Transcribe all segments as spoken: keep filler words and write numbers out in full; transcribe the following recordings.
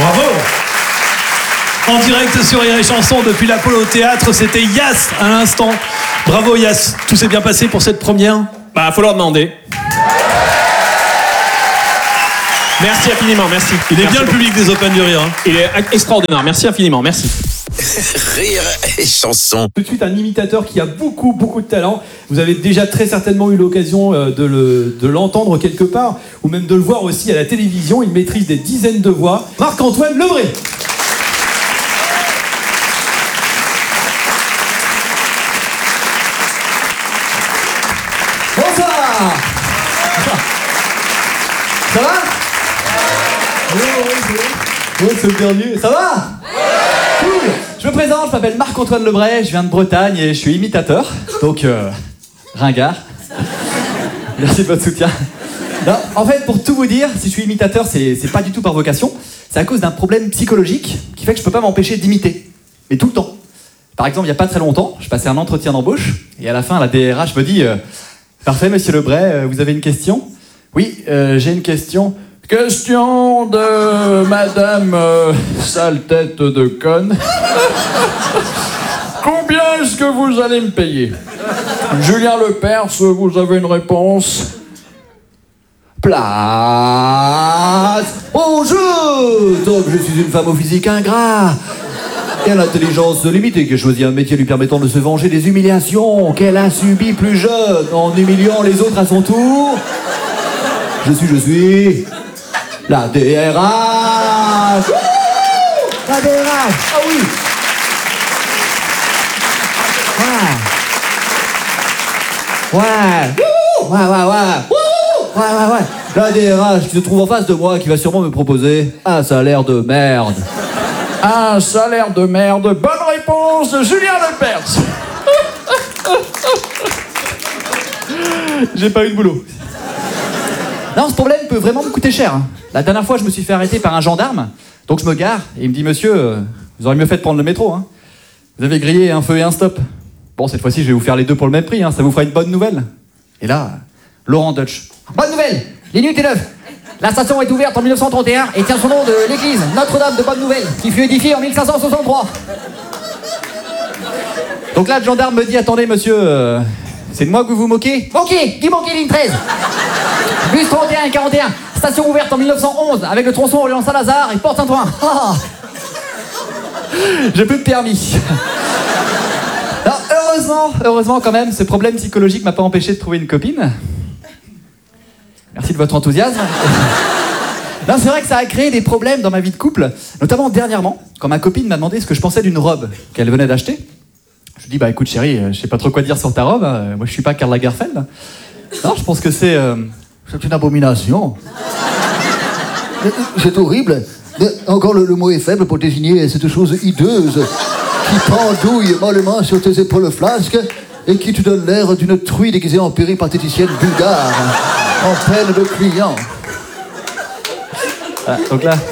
Bravo. En direct sur Rire et Chanson depuis l'Apollo Théâtre, c'était Yass à l'instant. Bravo Yass, tout s'est bien passé pour cette première? Bah, faut leur demander. Merci infiniment, merci. Il est merci bien beaucoup. le public des Open du Rire. Hein. Il est extraordinaire, merci infiniment, merci. Rire et Chanson. Tout de suite, un imitateur qui a beaucoup, beaucoup de talent. Vous avez déjà très certainement eu l'occasion de, le, de l'entendre quelque part, ou même de le voir aussi à la télévision. Il maîtrise des dizaines de voix. Marc-Antoine Lebré. Bonsoir. Ça va? Ouais, c'est le dernier. Ça va? Cool. Je me présente, je m'appelle Marc-Antoine Lebré, je viens de Bretagne et je suis imitateur. Donc, euh, ringard. Merci de votre soutien. Non, en fait, pour tout vous dire, si je suis imitateur, c'est, c'est pas du tout par vocation. C'est à cause d'un problème psychologique qui fait que je peux pas m'empêcher d'imiter. Mais tout le temps. Par exemple, il y a pas très longtemps, je passais un entretien d'embauche et à la fin, la D R H me dit euh, « Parfait, monsieur Lebré, euh, vous avez une question ?»« Oui, euh, j'ai une question. » Question de madame euh, sale tête de conne. Combien est-ce que vous allez me payer? Julien Lepers, vous avez une réponse? Place au jeu. Donc je suis une femme au physique ingrat et à l'intelligence limitée qui a choisi un métier lui permettant de se venger des humiliations qu'elle a subies plus jeune en humiliant les autres à son tour. Je suis, je suis... La D R H. Wouh, la D R H. Ah oui. Ouais. Ouais. Wouh. Ouais, ouais, ouais. Wouh. Ouais, ouais, ouais. La D R H qui se trouve en face de moi, qui va sûrement me proposer un salaire de merde. Un salaire de merde. Bonne réponse de Julien Lepers. J'ai pas eu de boulot. Non, ce problème peut vraiment me coûter cher. Hein. La dernière fois, je me suis fait arrêter par un gendarme. Donc je me gare et il me dit « Monsieur, euh, vous auriez mieux fait de prendre le métro. Hein. Vous avez grillé un feu et un stop. Bon, cette fois-ci, je vais vous faire les deux pour le même prix. Hein. Ça vous fera une bonne nouvelle. » Et là, Laurent Dutch. « Bonne nouvelle. L'inunité neuve. La station est ouverte en mille neuf cent trente et un et tient son nom de l'église Notre-Dame de Bonne Nouvelle, qui fut édifiée en mille cinq cent soixante-trois. » Donc là, le gendarme me dit « Attendez, monsieur, euh, c'est de moi que vous vous moquez ?»« Moquez, dis moquez, ligne treize. Bus trente et un et quarante et un, station ouverte en mille neuf cent onze avec le tronçon Orléans-Saint-Lazare et Port-Saint-Ouen. Ah. J'ai plus de permis. Non, heureusement, heureusement quand même, ce problème psychologique m'a pas empêché de trouver une copine. Merci de votre enthousiasme. Non, c'est vrai que ça a créé des problèmes dans ma vie de couple, notamment dernièrement, quand ma copine m'a demandé ce que je pensais d'une robe qu'elle venait d'acheter. Je lui dis, bah écoute chérie, je sais pas trop quoi dire sur ta robe, hein. Moi je suis pas Karl Lagerfeld. Non, je pense que c'est... Euh, c'est une abomination. C'est horrible. Mais encore le, le mot est faible pour désigner cette chose hideuse qui pendouille mollement sur tes épaules flasques et qui te donne l'air d'une truie déguisée en péripatéticienne bulgare, en peine de client. Ah, donc là...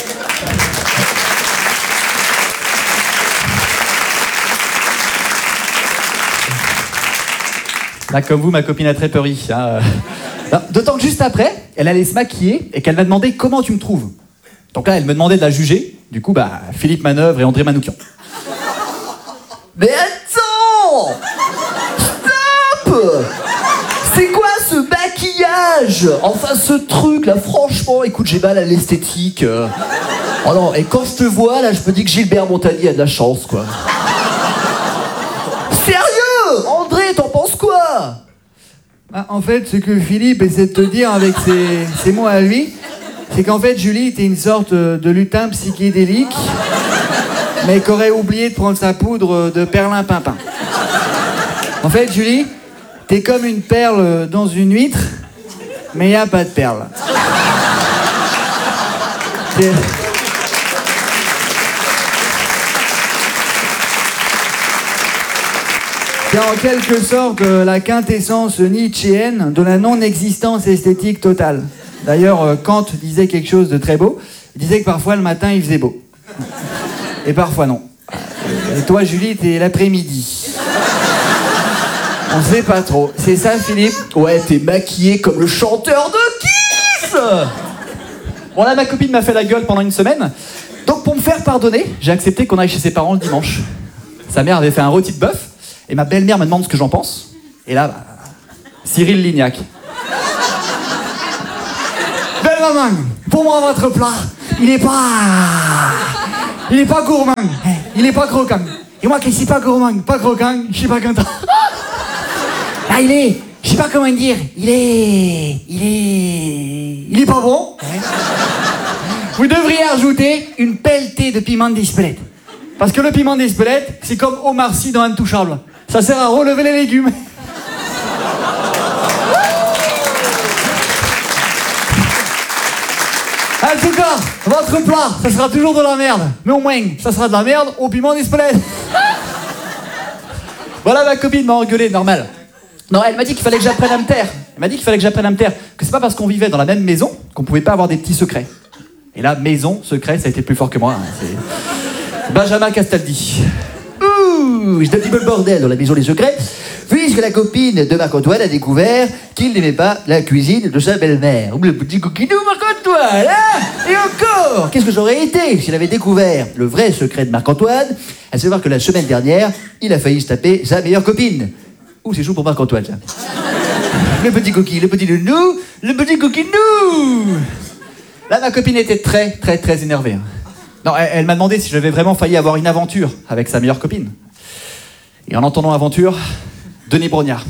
Là, comme vous, ma copine a très peur. Hein. D'autant que juste après, elle allait se maquiller et qu'elle m'a demandé comment tu me trouves. Donc là, elle me demandait de la juger. Du coup, bah, Philippe Manœuvre et André Manoukian. Mais attends! Stop! C'est quoi ce maquillage? Enfin, ce truc là, franchement, écoute, j'ai mal à l'esthétique. Oh non, et quand je te vois là, je me dis que Gilbert Montagnier a de la chance, quoi. Sérieux? André, t'en penses quoi? Bah, en fait, ce que Philippe essaie de te dire avec ses, ses mots à lui, c'est qu'en fait, Julie était une sorte de lutin psychédélique, mais qui aurait oublié de prendre sa poudre de perlimpinpin. En fait, Julie, t'es comme une perle dans une huître, mais il n'y a pas de perle. T'es... C'est en quelque sorte la quintessence nietzschéenne de la non-existence esthétique totale. D'ailleurs, Kant disait quelque chose de très beau. Il disait que parfois le matin il faisait beau. Et parfois non. Et toi, Julie, t'es l'après-midi. On sait pas trop. C'est ça, Philippe? Ouais, t'es maquillé comme le chanteur de Kiss. Bon là, ma copine m'a fait la gueule pendant une semaine. Donc pour me faire pardonner, j'ai accepté qu'on aille chez ses parents le dimanche. Sa mère avait fait un rôti de bœuf, et ma belle-mère me demande ce que j'en pense. Et là, bah, Cyril Lignac. Belle maman, pour moi votre plat, il est pas... Il est pas gourmand, il est pas croquant. Et moi qui suis pas gourmand, pas croquant, je suis pas content. Ah, il est... Je sais pas comment dire, il est... Il est... Il est pas bon. Vous devriez ajouter une pelletée de piment d'Espelette. Parce que le piment d'Espelette, c'est comme Omar Sy dans Intouchable. Ça sert à relever les légumes. En tout cas, votre plat, ça sera toujours de la merde. Mais au moins, ça sera de la merde au piment d'Espelette. Voilà, ma copine m'a engueulé, normal. Non, elle m'a dit qu'il fallait que j'apprenne à me taire. Elle m'a dit qu'il fallait que j'apprenne à me taire. Que c'est pas parce qu'on vivait dans la même maison qu'on pouvait pas avoir des petits secrets. Et là, maison, secret, ça a été plus fort que moi. Hein. C'est Benjamin Castaldi. Ouh, c'est un petit peu le bordel dans la maison des secrets, puisque la copine de Marc-Antoine a découvert qu'il n'aimait pas la cuisine de sa belle-mère. Le petit coquinou Marc-Antoine, hein? Et encore, qu'est-ce que j'aurais été s'il avait découvert le vrai secret de Marc-Antoine, à savoir que la semaine dernière, il a failli se taper sa meilleure copine. Ouh, c'est chaud pour Marc-Antoine, ça. Le petit coquille, le petit nounou, le petit coquinou. Là, ma copine était très, très, très énervée. Non, elle, elle m'a demandé si j'avais vraiment failli avoir une aventure avec sa meilleure copine. Et en entendant aventure, Denis Brognard.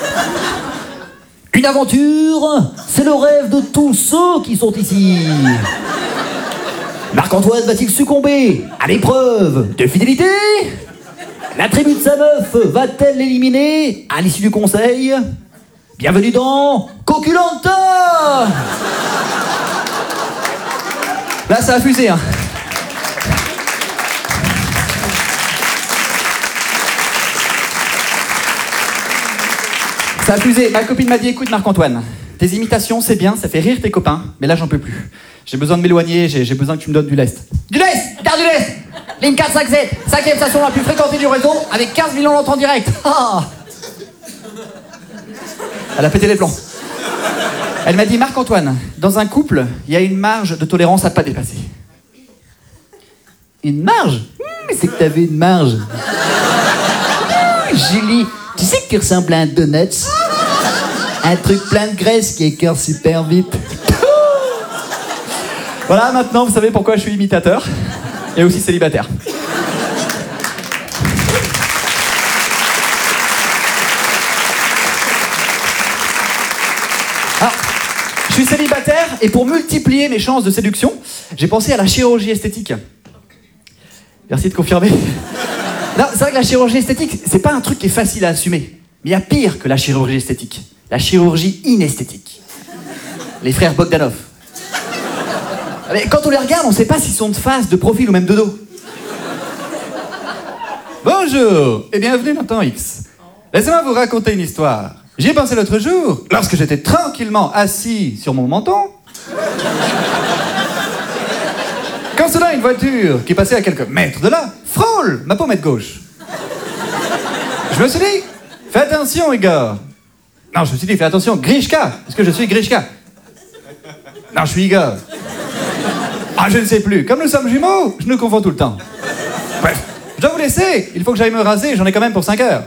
Une aventure, c'est le rêve de tous ceux qui sont ici. Marc-Antoine va-t-il succomber à l'épreuve de fidélité? La tribu de sa meuf va-t-elle l'éliminer à l'issue du conseil? Bienvenue dans Coculanta. Là, ça a fusé, hein. Ça a fusé. Ma copine m'a dit, écoute Marc-Antoine, tes imitations, c'est bien, ça fait rire tes copains, mais là, j'en peux plus. J'ai besoin de m'éloigner, j'ai, j'ai besoin que tu me donnes du lest. Du lest, garde du lest. Ligne quatre cinq sept, cinquième station la plus fréquentée du réseau, avec quinze millions d'entrées en direct. Ah. Elle a pété les plombs. Elle m'a dit, Marc-Antoine, dans un couple, il y a une marge de tolérance à pas dépasser. Une marge? Mais c'est que t'avais une marge. Julie, tu sais que tu ressembles à un donuts? Un truc plein de graisse qui écœure super vite. Voilà, maintenant, vous savez pourquoi je suis imitateur et aussi célibataire. Alors, je suis célibataire et pour multiplier mes chances de séduction, j'ai pensé à la chirurgie esthétique. Merci de confirmer. Non, c'est vrai que la chirurgie esthétique, c'est pas un truc qui est facile à assumer. Mais il y a pire que la chirurgie esthétique. La chirurgie inesthétique. Les frères Bogdanov. Mais quand on les regarde, on sait pas s'ils sont de face, de profil ou même de dos. Bonjour et bienvenue dans Temps X. Laissez-moi vous raconter une histoire. J'y ai pensé l'autre jour, lorsque j'étais tranquillement assis sur mon menton. Quand soudain, une voiture qui passait à quelques mètres de là frôle ma pommette gauche. Je me suis dit, fais attention, Igor. Non, je me suis dit, fais attention, Grishka. Est-ce que je suis Grishka? Non, je suis Igor. Ah, je ne sais plus. Comme nous sommes jumeaux, je nous confonds tout le temps. Bref, je dois vous laisser. Il faut que j'aille me raser, j'en ai quand même pour cinq heures.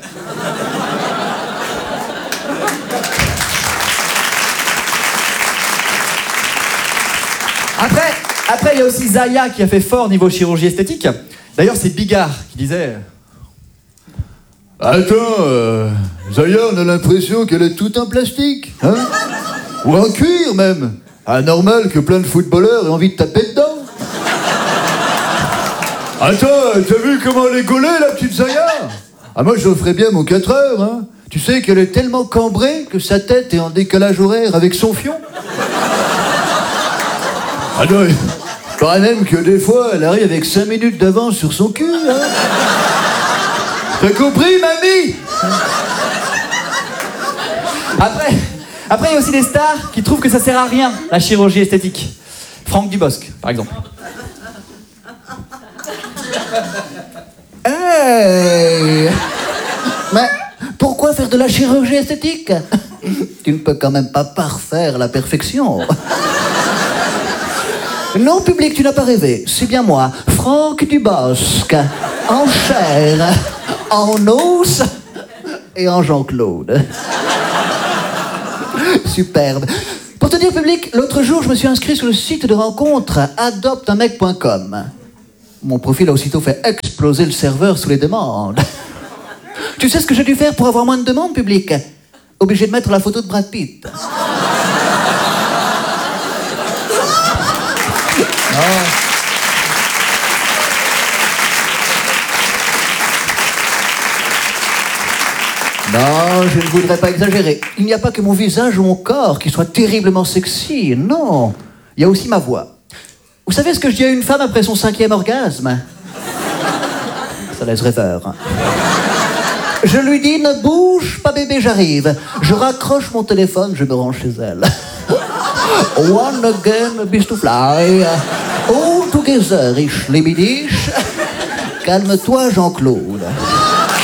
Après, après, il y a aussi Zaya qui a fait fort niveau chirurgie esthétique. D'ailleurs, c'est Bigard qui disait... Attends, euh, Zaya, on a l'impression qu'elle est toute en plastique, hein? Ou en cuir, même. Anormal que plein de footballeurs aient envie de taper dedans. Attends, t'as vu comment elle est gaulée, la petite Zaya? Ah, moi, je ferais bien mon quatre heures, hein. Tu sais qu'elle est tellement cambrée que sa tête est en décalage horaire avec son fion. Ah non, il paraît même que des fois, elle arrive avec cinq minutes d'avance sur son cul, hein. T'as compris, mamie? Après, après, il y a aussi des stars qui trouvent que ça sert à rien, la chirurgie esthétique. Franck Dubosc, par exemple. Hey! Mais pourquoi faire de la chirurgie esthétique? Tu ne peux quand même pas parfaire la perfection. Non, public, tu n'as pas rêvé. C'est bien moi, Franck Dubosc, en chair, en os et en Jean-Claude. Superbe. Pour te dire, public, l'autre jour, je me suis inscrit sur le site de rencontre adopte un mec point com. Mon profil a aussitôt fait exploser le serveur sous les demandes. Tu sais ce que j'ai dû faire pour avoir moins de demandes, public? Obligé de mettre la photo de Brad Pitt. Non, je ne voudrais pas exagérer. Il n'y a pas que mon visage ou mon corps qui soit terriblement sexy, non. Il y a aussi ma voix. Vous savez ce que je dis à une femme après son cinquième orgasme? Ça laisse rêveur. Je lui dis, ne bouge pas bébé, j'arrive. Je raccroche mon téléphone, je me rends chez elle. One again, beast to fly. All together, ich liebe dich. Calme-toi, Jean-Claude.